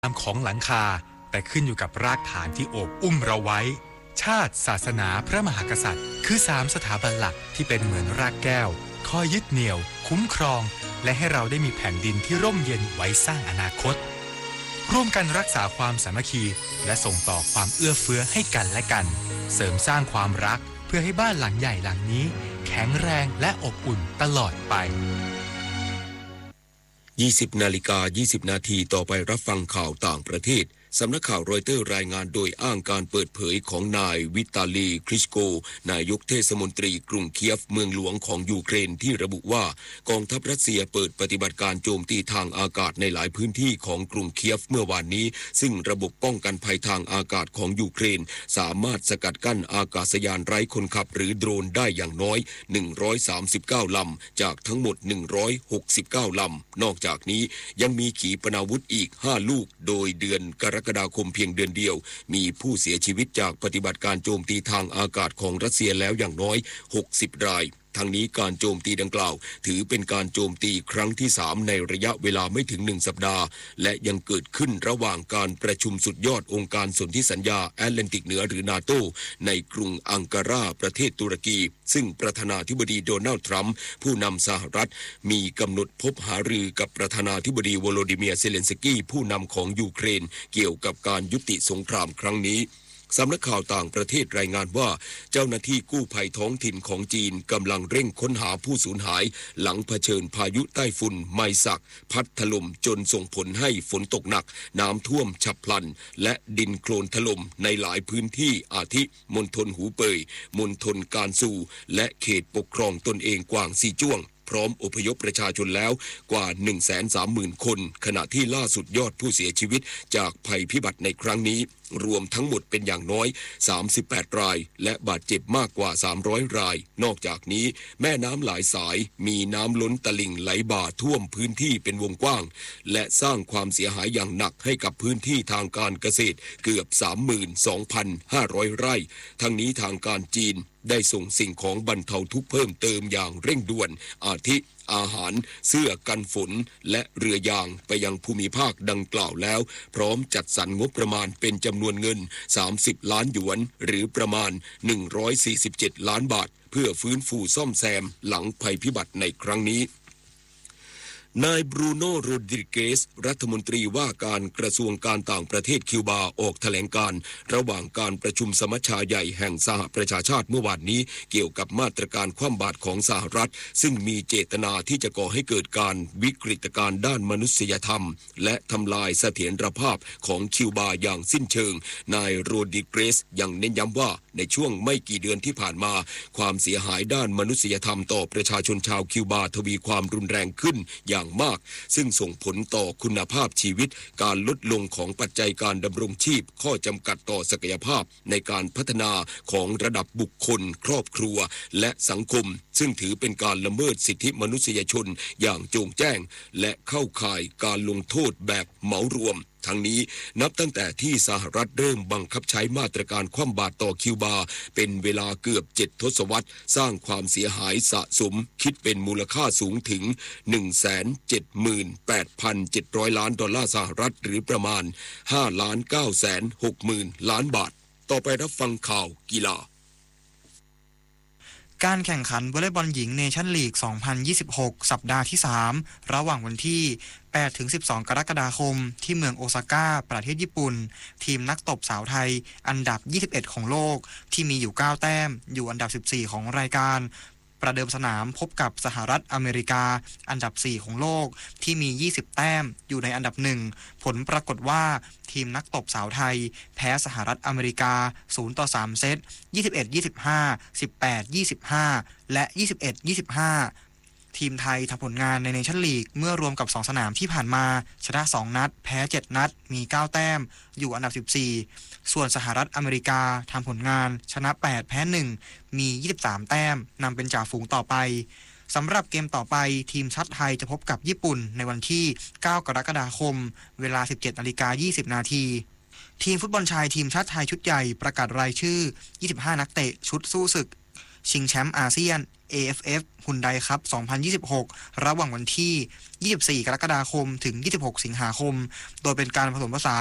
ของหลังคาแต่ขึ้นอยู่กับรากฐานที่โอบอุ้มเราไว้ชาติศาสนาพระมหากษัตริย์คือ3สถาบันหลักที่เป็นเหมือนรากแก้วคอยยึดเหนี่ยวคุ้มครองและให้เราได้มีแผ่นดินที่ร่มเย็นไว้สร้างอนาคตร่วมกันรักษาความสามัคคีและส่งต่อความเอื้อเฟื้อให้กันและกันเสริมสร้างความรักเพื่อให้บ้านหลังใหญ่หลังนี้แข็งแรงและอบอุ่นตลอดไป 20 นาฬิกา 20 นาทีต่อไปรับฟังข่าวต่างประเทศสำนักข่าวรอยเตอร์รายงานโดยอ้างการเปิดเผยของนายวิตาลีคลิชโกนายกเทศมนตรีกรุงเคียฟเมืองหลวงของยูเครนที่ระบุว่ากองทัพรัสเซียเปิดปฏิบัติการโจมตีทางอากาศในหลายพื้นที่ของกรุงเคียฟเมื่อวานนี้ซึ่งระบบป้องกันภัยทางอากาศของยูเครนสามารถสกัดกั้นอากาศยานไร้คนขับหรือโดรนได้อย่างน้อย139ลำจากทั้งหมด169ลำนอกจากนี้ยังมีขีปนาวุธอีก5ลูกโดยเดือนกรกฎาคมเพียงเดือนเดียวมีผู้เสียชีวิตจากปฏิบัติการโจมตีทางอากาศของรัสเซียแล้วอย่างน้อย60รายทั้งนี้การโจมตีดังกล่าวถือเป็นการโจมตีครั้งที่3ในระยะเวลาไม่ถึง1สัปดาห์และยังเกิดขึ้นระหว่างการประชุมสุดยอดองค์การสนธิสัญญาแอตแลนติกเหนือหรือนาโตในกรุงอังการาประเทศตุรกีซึ่งประธานาธิบดีโดนัลด์ทรัมป์ผู้นำสหรัฐมีกำหนดพบหารือกับประธานาธิบดีโวโลดิเมียร์เซเลนสกี้ผู้นำของยูเครนเกี่ยวกับการยุติสงครามครั้งนี้สำนักข่าวต่างประเทศรายงานว่าเจ้าหน้าที่กู้ภัยท้องถิ่นของจีนกำลังเร่งค้นหาผู้สูญหายหลังเผชิญพายุใต้ฝุ่นไมซักพัดถล่มจนส่งผลให้ฝนตกหนักน้ำท่วมฉับพลันและดินโคลนถล่มในหลายพื้นที่อาทิมณฑลหูเป่ยมณฑลกานซูและเขตปกครองตนเองกวางซีจ้วงพร้อมอพยพประชาชนแล้วกว่า 130,000 คนขณะที่ล่าสุดยอดผู้เสียชีวิตจากภัยพิบัติในครั้งนี้รวมทั้งหมดเป็นอย่างน้อย38รายและบาดเจ็บมากกว่า300รายนอกจากนี้แม่น้ำหลายสายมีน้ำล้นตลิ่งไหลบ่าท่วมพื้นที่เป็นวงกว้างและสร้างความเสียหายอย่างหนักให้กับพื้นที่ทางการเกษตรเกือบ 32,500 ไร่ทั้งนี้ทางการจีนได้ส่งสิ่งของบรรเทาทุกข์เพิ่มเติมอย่างเร่งด่วนอาทิอาหารเสื้อกันฝนและเรือยางไปยังภูมิภาคดังกล่าวแล้วพร้อมจัดสรรงบประมาณเป็นจำนวนเงิน30ล้านหยวนหรือประมาณ147ล้านบาทเพื่อฟื้นฟูซ่อมแซมหลังภัยพิบัติในครั้งนี้นายบรูโนโรดริเกสรัฐมนตรีว่าการกระทรวงการต่างประเทศคิวบาออกแถลงการระหว่างการประชุมสมัชชาใหญ่แห่งสหประชาชาติเมื่อวานนี้เกี่ยวกับมาตรการคว่ำบาตรของสหรัฐซึ่งมีเจตนาที่จะก่อให้เกิดการวิกฤตการณ์ด้านมนุษยธรรมและทำลายเสถียรภาพของคิวบาอย่างสิ้นเชิงนายโรดริเกสยังเน้นย้ำว่าในช่วงไม่กี่เดือนที่ผ่านมาความเสียหายด้านมนุษยธรรมต่อประชาชนชาวคิวบาทวีความรุนแรงขึ้นอย่างมากซึ่งส่งผลต่อคุณภาพชีวิตการลดลงของปัจจัยการดำรงชีพข้อจำกัดต่อศักยภาพในการพัฒนาของระดับบุคคลครอบครัวและสังคมซึ่งถือเป็นการละเมิดสิทธิมนุษยชนอย่างโจ่งแจ้งและเข้าข่ายการลงโทษแบบเหมารวมทั้งนี้นับตั้งแต่ที่สหรัฐเริ่มบังคับใช้มาตรการคว่ำบาตรต่อคิวบาเป็นเวลาเกือบ7ทศวรรษสร้างความเสียหายสะสมคิดเป็นมูลค่าสูงถึง 178,700 ล้านดอลลาร์สหรัฐหรือประมาณ 5,960,000 ล้านบาทต่อไปรับฟังข่าวกีฬาการแข่งขันวอลเลย์บอลหญิงเนชั่นลีก 2026 สัปดาห์ที่ 3 ระหว่างวันที่ 8-12 กรกฎาคมที่เมืองโอซาก้าประเทศญี่ปุ่นทีมนักตบสาวไทยอันดับ 21 ของโลกที่มีอยู่ 9 แต้มอยู่อันดับ 14 ของรายการประเดิมสนามพบกับสหรัฐอเมริกาอันดับ 4 ของโลกที่มี 20 แต้มอยู่ในอันดับ 1 ผลปรากฏว่าทีมนักตบสาวไทยแพ้สหรัฐอเมริกา 0-3 เซต 21-25 18-25 และ 21-25 ทีมไทยทำผลงานในเนชั่นลีกเมื่อรวมกับ 2 สนามที่ผ่านมาชนะ 2 นัดแพ้ 7 นัดมี 9 แต้มอยู่อันดับ 14 ส่วนสหรัฐอเมริกาทำผลงานชนะ 8 แพ้ 1 มี 23 แต้มนำเป็นจ่าฝูงต่อไปสำหรับเกมต่อไปทีมชาติไทยจะพบกับญี่ปุ่นในวันที่ 9 กรกฎาคมเวลา 17:20 นาทีทีมฟุตบอลชายทีมชาติไทยชุดใหญ่ประกาศรายชื่อ 25 นักเตะชุดสู้ศึกชิงแชมป์อาเซียน AFF ฮุนไดครับ 2026 ระหว่างวันที่ 24 กรกฎาคม ถึง 26 สิงหาคม โดยเป็นการผสมผสาน